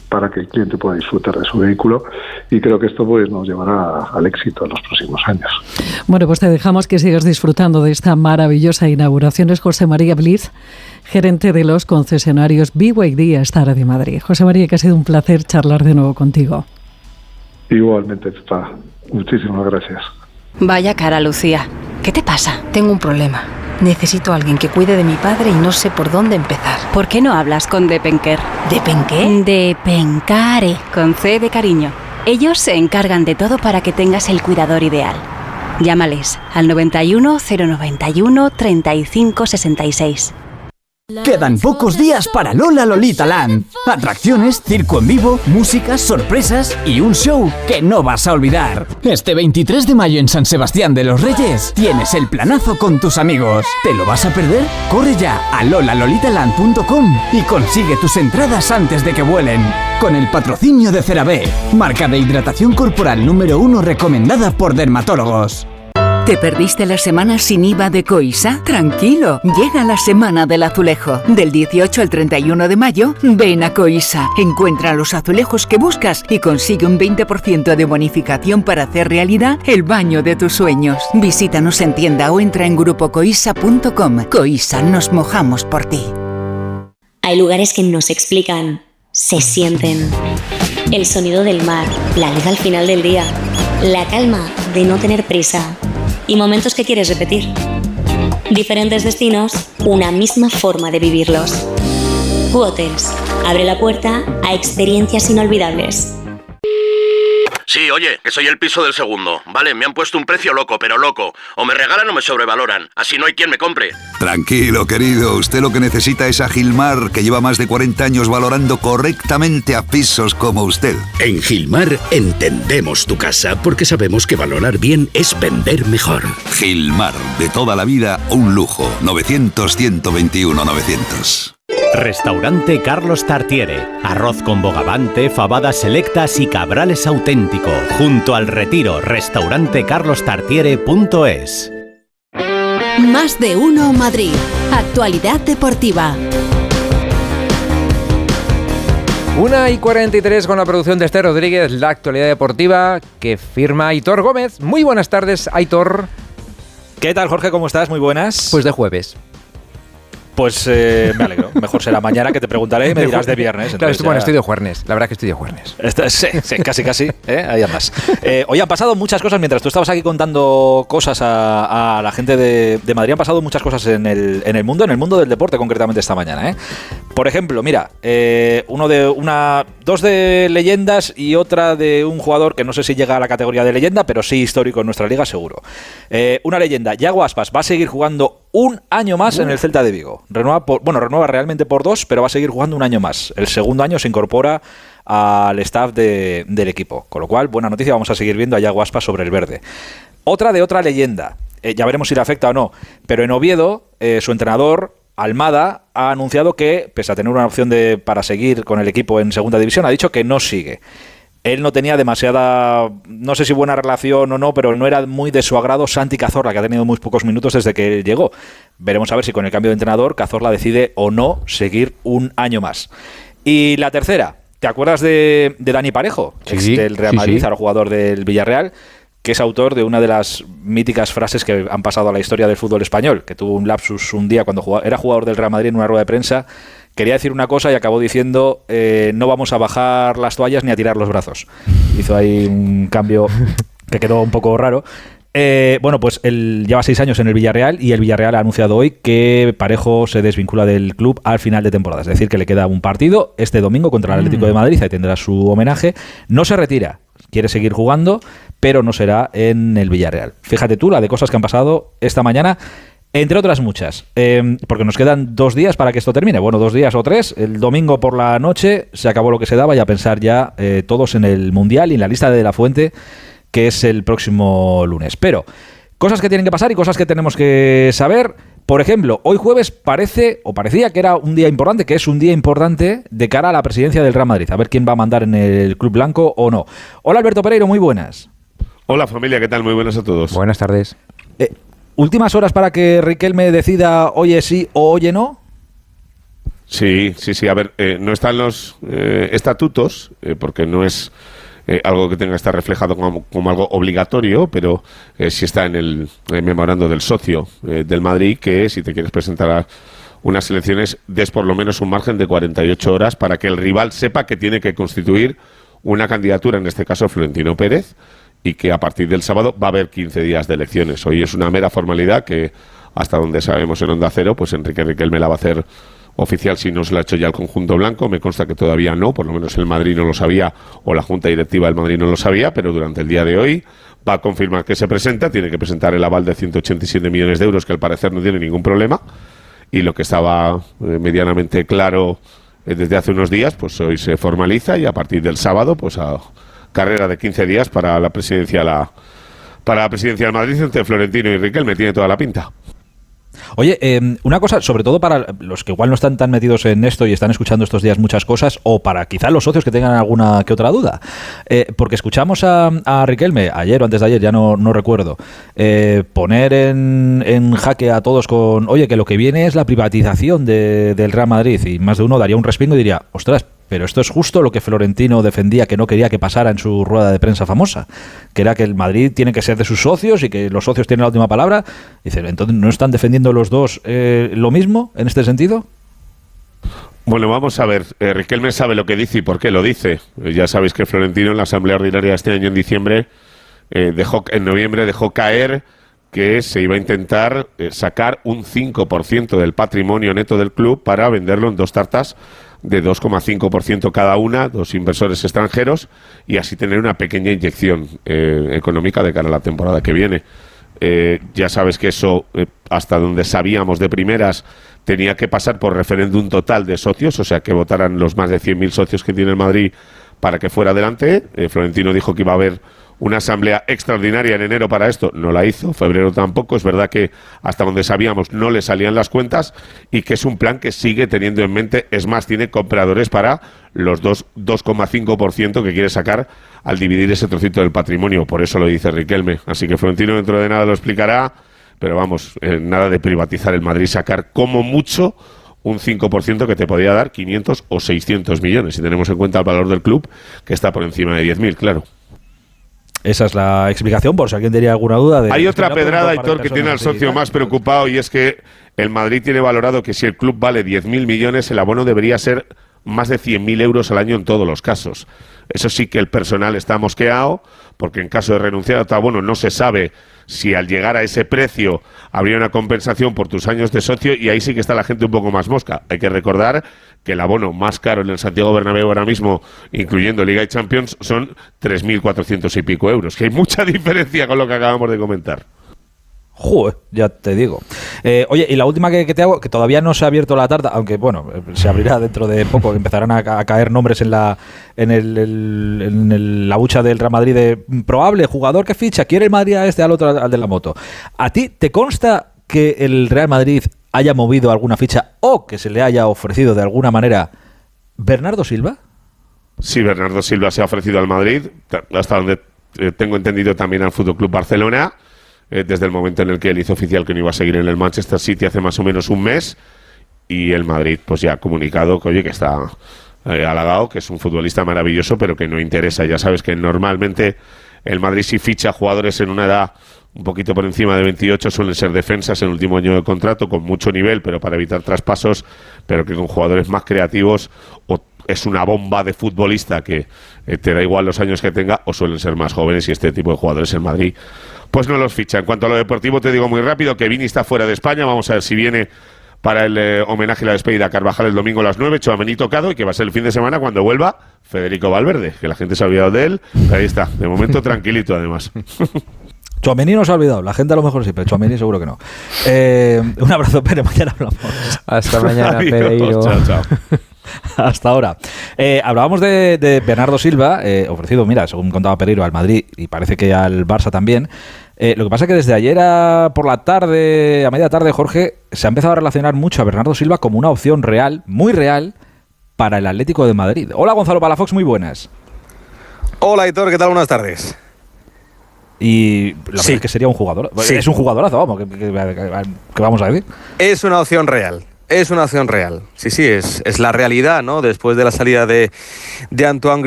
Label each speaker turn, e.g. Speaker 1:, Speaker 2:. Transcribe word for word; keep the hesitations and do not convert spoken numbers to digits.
Speaker 1: para que el cliente pueda disfrutar de su vehículo, y creo que esto pues nos llevará al éxito en los próximos años.
Speaker 2: Bueno, pues te dejamos que sigas disfrutando de esta maravillosa inauguración. Es José María Bliz, gerente de los concesionarios B Y D Star de Madrid. José María, que ha sido un placer charlar de nuevo contigo.
Speaker 1: Igualmente, Pepa. Muchísimas gracias.
Speaker 3: Vaya cara, Lucía. ¿Qué te pasa?
Speaker 4: Tengo un problema. Necesito a alguien que cuide de mi padre y no sé por dónde empezar.
Speaker 3: ¿Por qué no hablas con Depenker?
Speaker 4: ¿Depenqué?
Speaker 3: Depencare, con C de cariño. Ellos se encargan de todo para que tengas el cuidador ideal. Llámales al noventa y uno, cero noventa y uno, treinta y cinco sesenta y seis.
Speaker 5: Quedan pocos días para Lola Lolita Land. Atracciones, circo en vivo, músicas, sorpresas y un show que no vas a olvidar. Este veintitrés de mayo en San Sebastián de los Reyes tienes el planazo con tus amigos. ¿Te lo vas a perder? Corre ya a lola lolita land punto com y consigue tus entradas antes de que vuelen. Con el patrocinio de CeraVe, marca de hidratación corporal número uno recomendada por dermatólogos.
Speaker 6: ¿Te perdiste la semana sin I V A de Coisa? Tranquilo, llega la semana del azulejo. Del dieciocho al treinta y uno de mayo, ven a Coisa. Encuentra los azulejos que buscas y consigue un veinte por ciento de bonificación para hacer realidad el baño de tus sueños. Visítanos en tienda o entra en grupo coisa punto com. Coisa, nos mojamos por ti.
Speaker 7: Hay lugares que no se explican, se sienten. El sonido del mar, la luz al final del día, la calma de no tener prisa. Y momentos que quieres repetir. Diferentes destinos, una misma forma de vivirlos. Q Hotels abre la puerta a experiencias inolvidables.
Speaker 8: Sí, oye, que soy el piso del segundo. Vale, me han puesto un precio loco, pero loco. O me regalan o me sobrevaloran. Así no hay quien me compre.
Speaker 9: Tranquilo, querido. Usted lo que necesita es a Gilmar, que lleva más de cuarenta años valorando correctamente a pisos como usted.
Speaker 10: En Gilmar entendemos tu casa porque sabemos que valorar bien es vender mejor.
Speaker 9: Gilmar, de toda la vida, un lujo. novecientos, ciento veintiuno, novecientos.
Speaker 11: Restaurante Carlos Tartiere. Arroz con bogavante, fabadas selectas y cabrales auténtico. Junto al Retiro. Restaurante carlos tartiere punto es.
Speaker 12: Más de uno Madrid. Actualidad deportiva.
Speaker 13: una y cuarenta y tres con la producción de Esther Rodríguez, la actualidad deportiva que firma Aitor Gómez. Muy buenas tardes, Aitor.
Speaker 14: ¿Qué tal, Jorge? ¿Cómo estás? Muy buenas.
Speaker 13: Pues de jueves.
Speaker 14: Pues eh, me alegro. Mejor será mañana, que te preguntaré y me dirás de viernes.
Speaker 13: Claro, estoy, bueno,
Speaker 14: ya...
Speaker 13: estoy de jueves. La verdad que estoy de jueves.
Speaker 14: Está, sí, sí, casi, casi. ¿eh? Ahí andas. Eh, hoy han pasado muchas cosas. Mientras tú estabas aquí contando cosas a, a la gente de, de Madrid, han pasado muchas cosas en el, en el mundo, en el mundo del deporte concretamente esta mañana. ¿eh? Por ejemplo, mira, eh, uno de una, dos de leyendas y otra de un jugador que no sé si llega a la categoría de leyenda, pero sí histórico en nuestra liga, seguro. Eh, una leyenda, Yago Aspas, va a seguir jugando un año más en el Celta de Vigo. Renueva por, bueno, renueva realmente por dos, pero va a seguir jugando un año más. El segundo año se incorpora al staff de, del equipo. Con lo cual, buena noticia, vamos a seguir viendo a Yago Aspas sobre el verde. Otra de otra leyenda. Eh, ya veremos si le afecta o no. Pero en Oviedo, eh, su entrenador, Almada, ha anunciado que, pese a tener una opción de, para seguir con el equipo en segunda división, ha dicho que no sigue. Él no tenía demasiada, no sé si buena relación o no, pero no era muy de su agrado Santi Cazorla, que ha tenido muy pocos minutos desde que él llegó. Veremos a ver si con el cambio de entrenador Cazorla decide o no seguir un año más. Y la tercera, ¿te acuerdas de, de Dani Parejo?
Speaker 13: Sí,
Speaker 14: ex del Real Madrid, sí, sí. Ahora jugador del Villarreal, que es autor de una de las míticas frases que han pasado a la historia del fútbol español, que tuvo un lapsus un día cuando jugaba, era jugador del Real Madrid en una rueda de prensa. Quería decir una cosa y acabó diciendo eh, no vamos a bajar las toallas ni a tirar los brazos. Hizo ahí un cambio que quedó un poco raro. Eh, bueno, pues él lleva seis años en el Villarreal y el Villarreal ha anunciado hoy que Parejo se desvincula del club al final de temporada. Es decir, que le queda un partido este domingo contra el Atlético de Madrid, ahí tendrá su homenaje. No se retira, quiere seguir jugando, pero no será en el Villarreal. Fíjate tú la de cosas que han pasado esta mañana. Entre otras muchas, eh, porque nos quedan dos días para que esto termine. Bueno, dos días o tres. El domingo por la noche se acabó lo que se daba y a pensar ya eh, todos en el Mundial y en la lista de De La Fuente, que es el próximo lunes. Pero cosas que tienen que pasar y cosas que tenemos que saber. Por ejemplo, hoy jueves parece, o parecía que era un día importante, que es un día importante de cara a la presidencia del Real Madrid. A ver quién va a mandar en el Club Blanco o no. Hola, Alberto Pereiro, muy buenas.
Speaker 15: Hola, familia, ¿qué tal? Muy buenas a todos.
Speaker 13: Buenas tardes.
Speaker 14: Eh, ¿Últimas horas para que Riquelme decida oye sí o oye no?
Speaker 15: Sí, sí, sí. A ver, eh, no están los eh, estatutos, eh, porque no es eh, algo que tenga que estar reflejado como, como algo obligatorio, pero eh, sí está en el eh, memorando del socio eh, del Madrid, que si te quieres presentar a unas elecciones, des por lo menos un margen de cuarenta y ocho horas para que el rival sepa que tiene que constituir una candidatura, en este caso Florentino Pérez, y que a partir del sábado va a haber quince días de elecciones. Hoy es una mera formalidad que, hasta donde sabemos en Onda Cero, pues Enrique Riquelme la va a hacer oficial si no se la ha hecho ya el conjunto blanco. Me consta que todavía no, por lo menos el Madrid no lo sabía o la Junta Directiva del Madrid no lo sabía, pero durante el día de hoy va a confirmar que se presenta, tiene que presentar el aval de ciento ochenta y siete millones de euros, que al parecer no tiene ningún problema, y lo que estaba eh, medianamente claro eh, desde hace unos días, pues hoy se formaliza y a partir del sábado, pues a carrera de quince días para la presidencia la, para la presidencia del Madrid entre Florentino y Riquelme, tiene toda la pinta.
Speaker 14: Oye, eh, una cosa, sobre todo para los que igual no están tan metidos en esto y están escuchando estos días muchas cosas, o para quizá los socios que tengan alguna que otra duda, eh, porque escuchamos a, a Riquelme ayer o antes de ayer, ya no, no recuerdo, eh, poner en, en jaque a todos con, oye, que lo que viene es la privatización de, del Real Madrid, y más de uno daría un respingo y diría, ostras, pero esto es justo lo que Florentino defendía, que no quería que pasara en su rueda de prensa famosa, que era que el Madrid tiene que ser de sus socios y que los socios tienen la última palabra. Dice, entonces, ¿no están defendiendo los dos eh, lo mismo en este sentido?
Speaker 15: Bueno, vamos a ver. Eh, Riquelme sabe lo que dice y por qué lo dice. Eh, ya sabéis que Florentino en la Asamblea Ordinaria de este año, en diciembre, eh, dejó, en noviembre dejó caer que se iba a intentar eh, sacar un cinco por ciento del patrimonio neto del club para venderlo en dos tartas de dos coma cinco por ciento cada una, dos inversores extranjeros, y así tener una pequeña inyección eh, económica de cara a la temporada que viene. Eh, ya sabes que eso, eh, hasta donde sabíamos de primeras, tenía que pasar por referéndum total de socios, o sea, que votaran los más de cien mil socios que tiene el Madrid para que fuera adelante. Eh, Florentino dijo que iba a haber una asamblea extraordinaria en enero para esto, no la hizo, febrero tampoco. Es verdad que hasta donde sabíamos no le salían las cuentas y que es un plan que sigue teniendo en mente, es más, tiene compradores para los dos coma cinco por ciento que quiere sacar al dividir ese trocito del patrimonio, por eso lo dice Riquelme. Así que Florentino dentro de nada lo explicará, pero vamos, eh, nada de privatizar el Madrid, sacar como mucho un cinco por ciento que te podría dar quinientos o seiscientos millones, si tenemos en cuenta el valor del club, que está por encima de diez mil, claro.
Speaker 14: Esa es la explicación, por si alguien tenía alguna duda. De
Speaker 15: Hay otra pedrada, Aitor, que tiene al socio más preocupado, y es que el Madrid tiene valorado que si el club vale diez mil millones, el abono debería ser más de cien mil euros al año en todos los casos. Eso sí que el personal está mosqueado, porque en caso de renunciar a tu abono no se sabe si al llegar a ese precio habría una compensación por tus años de socio, y ahí sí que está la gente un poco más mosca. Hay que recordar que el abono más caro en el Santiago Bernabéu ahora mismo, incluyendo Liga y Champions, son tres mil cuatrocientos y pico euros, que hay mucha diferencia con lo que acabamos de comentar.
Speaker 14: Joder, ya te digo. Eh, oye, y la última que, que te hago, que todavía no se ha abierto la tarta, aunque bueno, se abrirá dentro de poco, empezarán a, a caer nombres en la en, el, el, en el, la hucha del Real Madrid de probable jugador que ficha, quiere el Madrid a este, al otro, al de la moto. ¿A ti te consta que el Real Madrid haya movido alguna ficha o que se le haya ofrecido de alguna manera Bernardo Silva?
Speaker 15: Sí, Bernardo Silva se ha ofrecido al Madrid, hasta donde eh, tengo entendido también al F C Barcelona. Eh, desde el momento en el que él hizo oficial que no iba a seguir en el Manchester City hace más o menos un mes, y el Madrid pues ya ha comunicado que oye, que está eh, halagado, que es un futbolista maravilloso, pero que no interesa. Ya sabes que normalmente el Madrid, si ficha jugadores en una edad un poquito por encima de veintiocho, suelen ser defensas en el último año de contrato, con mucho nivel, pero para evitar traspasos, pero que con jugadores más creativos, o es una bomba de futbolista que eh, te da igual los años que tenga, o suelen ser más jóvenes, y este tipo de jugadores en Madrid pues no los ficha. En cuanto a lo deportivo, te digo muy rápido que Vini está fuera de España. Vamos a ver si viene para el eh, homenaje y la despedida a Carvajal el domingo a las nueve, Tchouaméni tocado, y que va a ser el fin de semana cuando vuelva Federico Valverde, que la gente se ha olvidado de él, pero ahí está, de momento tranquilito además.
Speaker 14: Tchouaméni no se ha olvidado, la gente a lo mejor sí, pero Tchouaméni seguro que no. Eh, un abrazo, Pere, mañana hablamos.
Speaker 13: Hasta mañana, Pereiro.
Speaker 15: Chao, chao.
Speaker 14: Hasta ahora. Eh, hablábamos de, de Bernardo Silva, eh, ofrecido, mira, según contaba Pereiro, al Madrid y parece que al Barça también. Eh, lo que pasa es que desde ayer a, por la tarde, a media tarde, Jorge, se ha empezado a relacionar mucho a Bernardo Silva como una opción real, muy real, para el Atlético de Madrid. Hola, Gonzalo Palafox, muy buenas.
Speaker 16: Hola, Aitor, ¿qué tal? Buenas tardes.
Speaker 14: Y la
Speaker 16: sí.
Speaker 14: verdad es que sería un jugador.
Speaker 16: Sí.
Speaker 14: Es un jugadorazo, vamos, que, que, que, que vamos a decir.
Speaker 16: Es una opción real. es una opción real. Sí, sí, es, es la realidad, ¿no? Después de la salida de, de Antoine